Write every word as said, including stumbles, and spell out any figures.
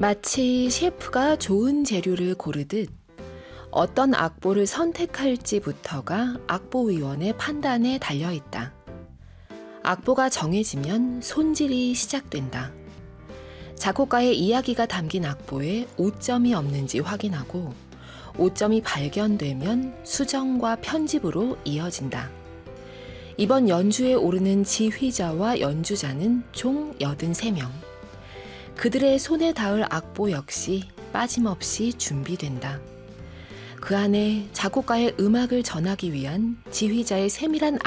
마치 셰프가 좋은 재료를 고르듯 어떤 악보를 선택할지부터가 악보위원의 판단에 달려있다. 악보가 정해지면 손질이 시작된다. 작곡가의 이야기가 담긴 악보에 오점이 없는지 확인하고 오점이 발견되면 수정과 편집으로 이어진다. 이번 연주에 오르는 지휘자와 연주자는 총 여든세 명. 그들의 손에 닿을 악보 역시 빠짐없이 준비된다. 그 안에 작곡가의 음악을 전하기 위한 지휘자의 세밀한